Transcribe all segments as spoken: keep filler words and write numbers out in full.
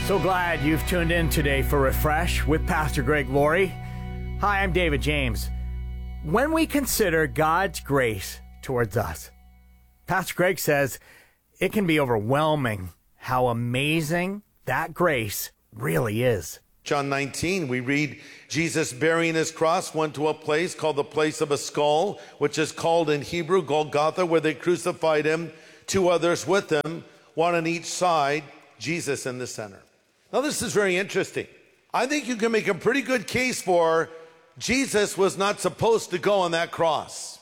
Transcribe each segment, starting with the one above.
So glad you've tuned in today for Refresh with Pastor Greg Laurie. Hi, I'm David James. When we consider God's grace towards us, Pastor Greg says it can be overwhelming how amazing that grace really is. John nineteen, we read, Jesus bearing his cross went to a place called the place of a skull, which is called in Hebrew Golgotha, where they crucified him, two others with him, one on each side, Jesus in the center. Now this is very interesting. I think you can make a pretty good case for Jesus was not supposed to go on that cross.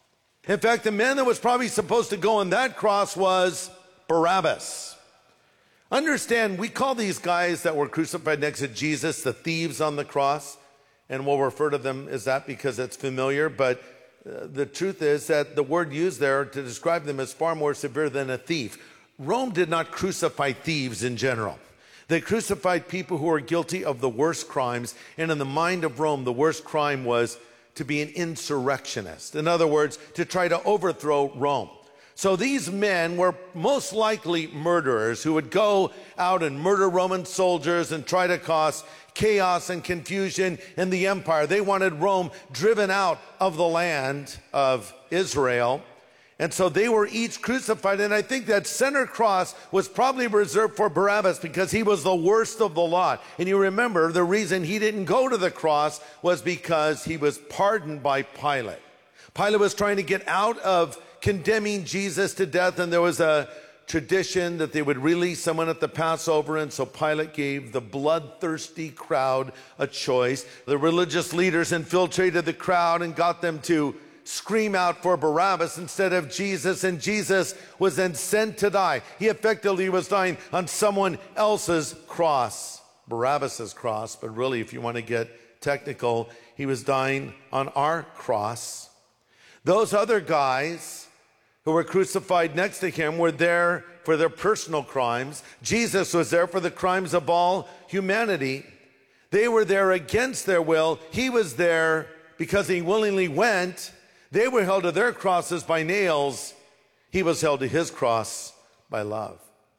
In fact, the man that was probably supposed to go on that cross was Barabbas. Understand, we call these guys that were crucified next to Jesus the thieves on the cross, and we'll refer to them as that because it's familiar, but uh, the truth is that the word used there to describe them is far more severe than a thief. Rome did not crucify thieves in general. They crucified people who were guilty of the worst crimes, and in the mind of Rome, the worst crime was to be an insurrectionist. In other words, to try to overthrow Rome. So these men were most likely murderers who would go out and murder Roman soldiers and try to cause chaos and confusion in the empire. They wanted Rome driven out of the land of Israel. And so they were each crucified. And I think that center cross was probably reserved for Barabbas because he was the worst of the lot. And you remember the reason he didn't go to the cross was because he was pardoned by Pilate. Pilate was trying to get out of condemning Jesus to death. And there was a tradition that they would release someone at the Passover. And so Pilate gave the bloodthirsty crowd a choice. The religious leaders infiltrated the crowd and got them to scream out for Barabbas instead of Jesus, and Jesus was then sent to die. He effectively was dying on someone else's cross, Barabbas's cross, but really, if you want to get technical, he was dying on our cross. Those other guys who were crucified next to him were there for their personal crimes. Jesus was there for the crimes of all humanity. They were there against their will. He was there because he willingly went. They were held to their crosses by nails. He was held to his cross by love.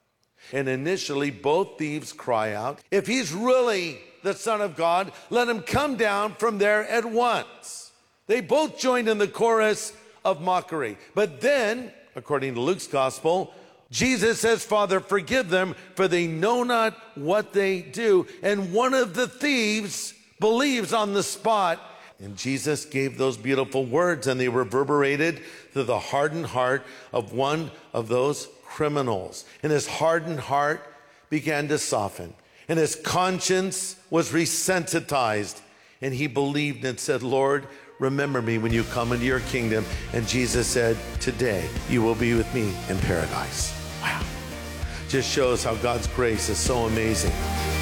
And initially, both thieves cry out, if he's really the Son of God, let him come down from there at once. They both joined in the chorus of mockery. But then, according to Luke's gospel, Jesus says, Father, forgive them, for they know not what they do. And one of the thieves believes on the spot. And Jesus gave those beautiful words, and they reverberated through the hardened heart of one of those criminals. And his hardened heart began to soften, and his conscience was resensitized, and he believed and said, Lord, remember me when you come into your kingdom. And Jesus said, today you will be with me in paradise. Wow. Just shows how God's grace is so amazing.